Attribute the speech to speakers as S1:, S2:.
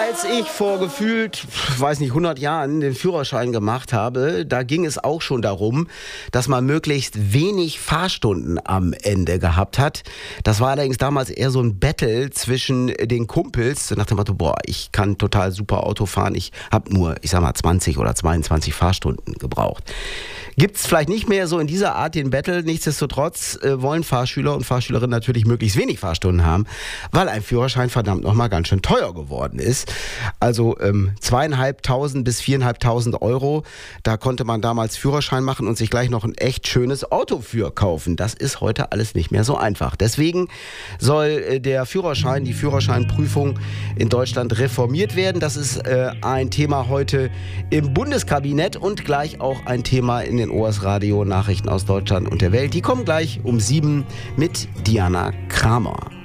S1: Als ich vor gefühlt, weiß nicht, 100 Jahren den Führerschein gemacht habe, da ging es auch schon darum, dass man möglichst wenig Fahrstunden am Ende gehabt hat. Das war allerdings damals eher so ein Battle zwischen den Kumpels, nach dem Motto, ich kann total super Auto fahren, ich habe nur, 20 oder 22 Fahrstunden gebraucht. Gibt's vielleicht nicht mehr so in dieser Art den Battle, nichtsdestotrotz wollen Fahrschüler und Fahrschülerinnen natürlich möglichst wenig Fahrstunden haben, weil ein Führerschein verdammt nochmal ganz schön teuer geworden ist. Also 2.500 bis 4.500 Euro, da konnte man damals Führerschein machen und sich gleich noch ein echt schönes Auto für kaufen. Das ist heute alles nicht mehr so einfach. Deswegen soll der Führerschein, die Führerscheinprüfung in Deutschland reformiert werden. Das ist ein Thema heute im Bundeskabinett und gleich auch ein Thema in den ORS Radio Nachrichten aus Deutschland und der Welt. Die kommen gleich um 7 mit Diana Kramer.